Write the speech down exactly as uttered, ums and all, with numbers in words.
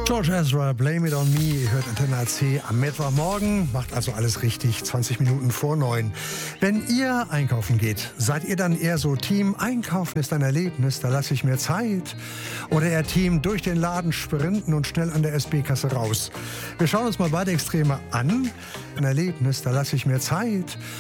George Ezra, Blame It On Me, ihr hört Antenne A C am Mittwochmorgen, macht also alles richtig, zwanzig Minuten vor neun. Wenn ihr einkaufen geht, seid ihr dann eher so Team, Einkaufen ist ein Erlebnis, da lasse ich mir Zeit? Oder eher Team, durch den Laden sprinten und schnell an der S B-Kasse raus? Wir schauen uns mal beide Extreme an. Ein Erlebnis, da lasse ich mir Zeit.